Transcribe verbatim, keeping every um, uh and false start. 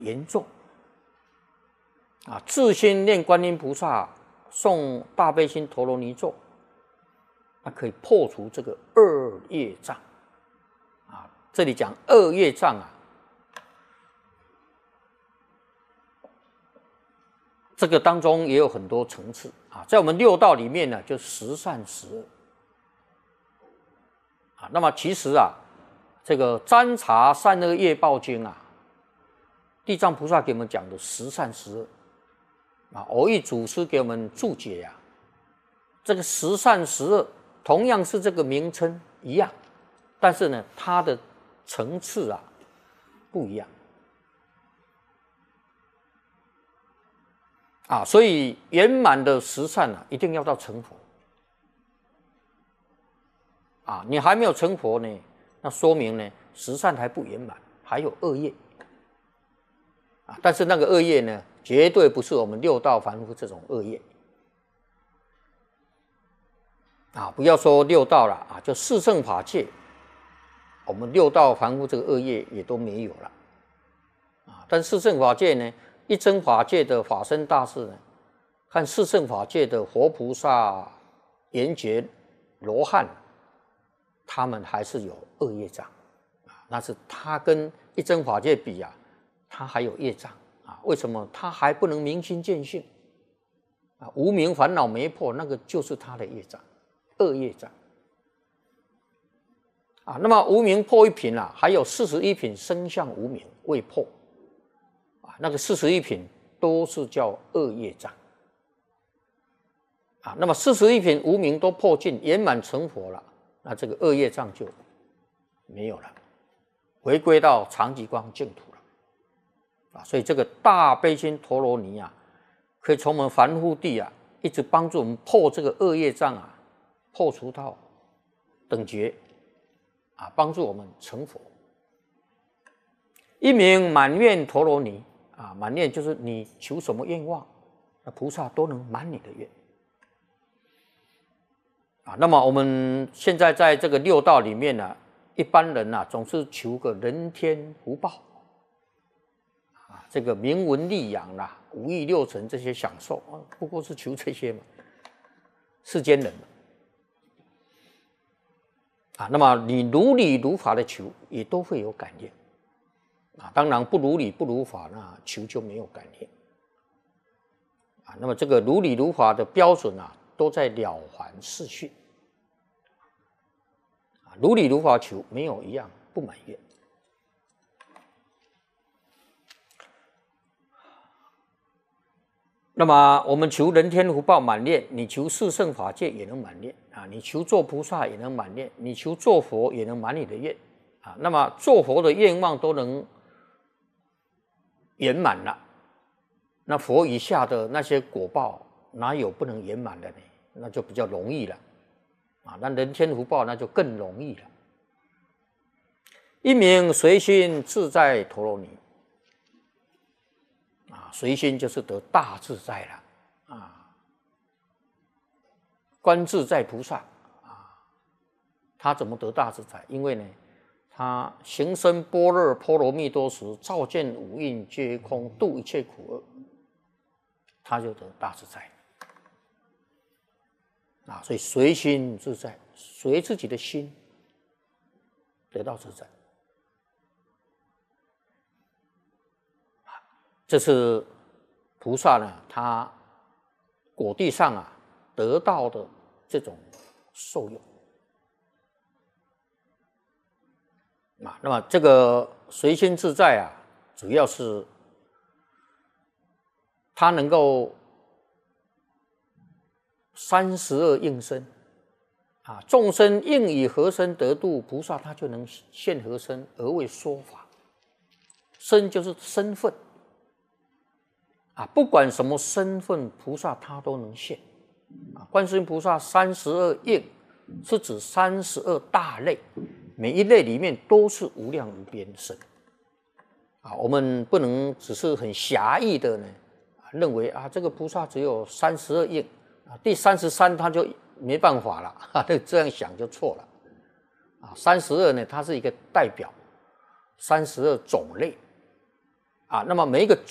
严重啊！自心念观音菩萨，诵大悲心陀罗尼咒，那可以破除这个恶业障啊。这里讲恶业障啊，这个当中也有很多层次啊。在我们六道里面呢，就十善十恶啊。那么其实啊，这个《占察善恶业报经》啊，地藏菩萨给我们讲的十善十恶啊，偶益祖师给我们注解呀、啊，这个十善十恶同样是这个名称一样，但是呢，它的层次啊不一样啊，所以圆满的十善啊，一定要到成佛啊，你还没有成佛呢，那说明呢十善还不圆满，还有恶业。但是那个恶业呢，绝对不是我们六道凡夫这种恶业啊！不要说六道了啊，就四圣法界，我们六道凡夫这个恶业也都没有了啊。但四圣法界呢，一真法界的法身大士呢，看四圣法界的活菩萨、圆觉、罗汉，他们还是有恶业障啊。那是他跟一真法界比啊。他还有业障啊？为什么他还不能明心见性啊？无明烦恼没破，那个就是他的业障，恶业障啊。那么无明破一品啊，还有四十一品生相无明未破啊，那个四十一品都是叫恶业障啊。那么四十一品无明都破尽，圆满成佛了，那这个恶业障就没有了，回归到常寂光净土。啊，所以这个大悲心陀罗尼啊，可以从我们凡夫地啊，一直帮助我们破这个恶业障啊，破除到等觉啊，帮助我们成佛。一名满愿陀罗尼啊，满愿就是你求什么愿望，那菩萨都能满你的愿啊。那么我们现在在这个六道里面呢、啊，一般人啊，总是求个人天福报。这个名闻利养啦、五欲六尘这些享受啊，不过是求这些嘛，世间人嘛啊。那么你如理如法的求，也都会有感应啊。当然不如理不如法，那求就没有感应啊。那么这个如理如法的标准啊，都在了凡四训啊。如理如法求，没有一样不满愿。那么我们求人天福报满愿，你求四圣法界也能满愿啊，你求做菩萨也能满愿，你求做佛也能满你的愿啊。那么做佛的愿望都能圆满了，那佛以下的那些果报哪有不能圆满的呢？那就比较容易了啊。那人天福报那就更容易了。一名随心自在陀罗尼。啊，随心就是得大自在了啊！观自在菩萨啊，他怎么得大自在？因为呢，他行深般若波罗蜜多时，照见五蕴皆空，度一切苦厄，他就得大自在啊！所以随心自在，随自己的心得到自在。这是菩萨呢，他果地上啊得到的这种受用啊。那么这个随心自在啊，主要是他能够三十二应身啊，众生应以何身得度，菩萨他就能现何身而为说法。身就是身份。啊，不管什么身份，菩萨他都能现。啊，观世音菩萨三十二应是指三十二大类，每一类里面都是无量无边身。啊，我们不能只是很狭义的呢，认为啊这个菩萨只有三十二应，啊第三十三他就没办法了，哈，这样想就错了。啊，三十二呢，它是一个代表三十二种类。 啊，那么每一个